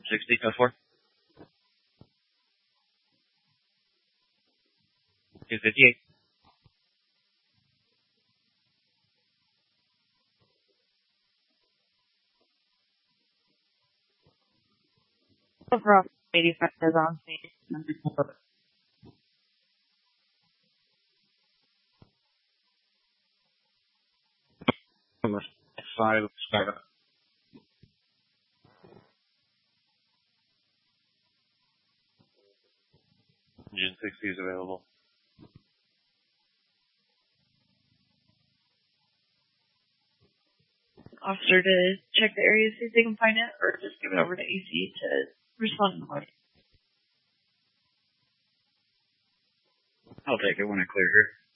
60, code 4. 258. Overall, 85 is on stage. 5, June 60 is available. Officer to check the area, see if they can find it, or just give it over to AC to respond in the morning. I'll take it when I clear here.